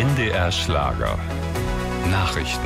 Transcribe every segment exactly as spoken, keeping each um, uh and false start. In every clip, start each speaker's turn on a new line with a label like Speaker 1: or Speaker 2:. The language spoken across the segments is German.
Speaker 1: N D R Schlager. Nachrichten.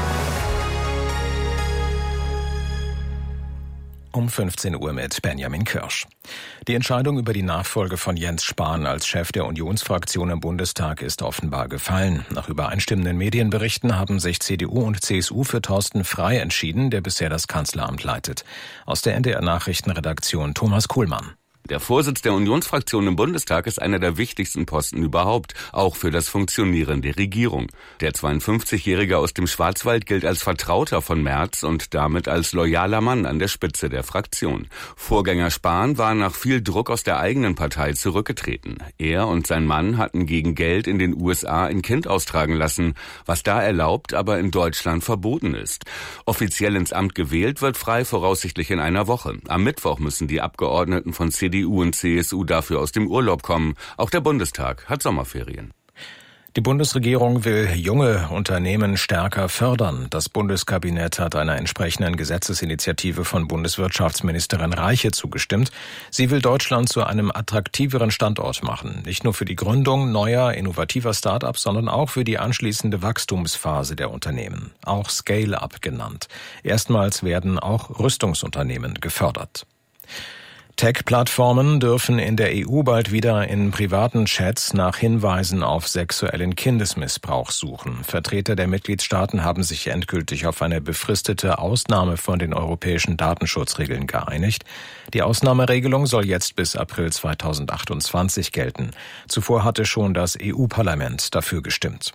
Speaker 2: Um fünfzehn Uhr mit Benjamin Kirsch. Die Entscheidung über die Nachfolge von Jens Spahn als Chef der Unionsfraktion im Bundestag ist offenbar gefallen. Nach übereinstimmenden Medienberichten haben sich C D U und C S U für Thorsten Frey entschieden, der bisher das Kanzleramt leitet. Aus der N D R Nachrichtenredaktion Thomas Kuhlmann.
Speaker 3: Der Vorsitz der Unionsfraktion im Bundestag ist einer der wichtigsten Posten überhaupt, auch für das Funktionieren der Regierung. Der zweiundfünfzigjährige aus dem Schwarzwald gilt als Vertrauter von Merz und damit als loyaler Mann an der Spitze der Fraktion. Vorgänger Spahn war nach viel Druck aus der eigenen Partei zurückgetreten. Er und sein Mann hatten gegen Geld in den U S A ein Kind austragen lassen, was da erlaubt, aber in Deutschland verboten ist. Offiziell ins Amt gewählt wird Frey voraussichtlich in einer Woche. Am Mittwoch müssen die Abgeordneten von C D U und C S U dafür aus dem Urlaub kommen. Auch der Bundestag hat Sommerferien.
Speaker 2: Die Bundesregierung will junge Unternehmen stärker fördern. Das Bundeskabinett hat einer entsprechenden Gesetzesinitiative von Bundeswirtschaftsministerin Reiche zugestimmt. Sie will Deutschland zu einem attraktiveren Standort machen. Nicht nur für die Gründung neuer, innovativer Start-ups, sondern auch für die anschließende Wachstumsphase der Unternehmen. Auch Scale-up genannt. Erstmals werden auch Rüstungsunternehmen gefördert. Tech-Plattformen dürfen in der E U bald wieder in privaten Chats nach Hinweisen auf sexuellen Kindesmissbrauch suchen. Vertreter der Mitgliedstaaten haben sich endgültig auf eine befristete Ausnahme von den europäischen Datenschutzregeln geeinigt. Die Ausnahmeregelung soll jetzt bis April zweitausendachtundzwanzig gelten. Zuvor hatte schon das E U-Parlament dafür gestimmt.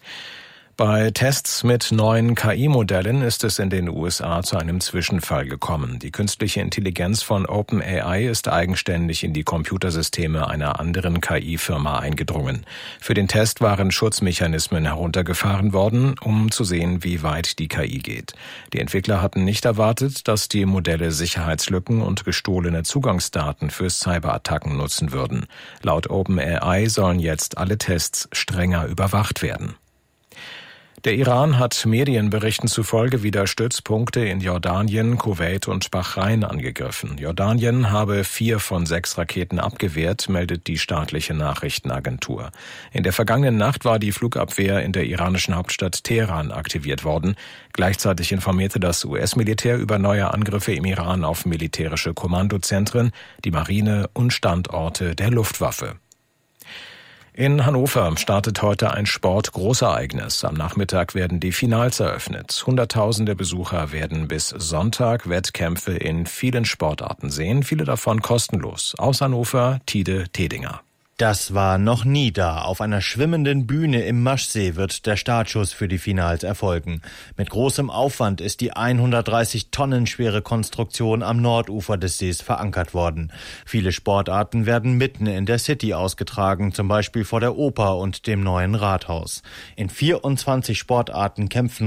Speaker 2: Bei Tests mit neuen K I-Modellen ist es in den U S A zu einem Zwischenfall gekommen. Die künstliche Intelligenz von OpenAI ist eigenständig in die Computersysteme einer anderen K I-Firma eingedrungen. Für den Test waren Schutzmechanismen heruntergefahren worden, um zu sehen, wie weit die K I geht. Die Entwickler hatten nicht erwartet, dass die Modelle Sicherheitslücken und gestohlene Zugangsdaten für Cyberattacken nutzen würden. Laut OpenAI sollen jetzt alle Tests strenger überwacht werden. Der Iran hat Medienberichten zufolge wieder Stützpunkte in Jordanien, Kuwait und Bahrain angegriffen. Jordanien habe vier von sechs Raketen abgewehrt, meldet die staatliche Nachrichtenagentur. In der vergangenen Nacht war die Flugabwehr in der iranischen Hauptstadt Teheran aktiviert worden. Gleichzeitig informierte das U S-Militär über neue Angriffe im Iran auf militärische Kommandozentren, die Marine und Standorte der Luftwaffe. In Hannover startet heute ein Sport-Großereignis. Am Nachmittag werden die Finals eröffnet. Hunderttausende Besucher werden bis Sonntag Wettkämpfe in vielen Sportarten sehen, viele davon kostenlos. Aus Hannover, Tide Tedinger.
Speaker 4: Das war noch nie da. Auf einer schwimmenden Bühne im Maschsee wird der Startschuss für die Finals erfolgen. Mit großem Aufwand ist die hundertdreißig Tonnen schwere Konstruktion am Nordufer des Sees verankert worden. Viele Sportarten werden mitten in der City ausgetragen, zum Beispiel vor der Oper und dem neuen Rathaus. In vierundzwanzig Sportarten kämpfen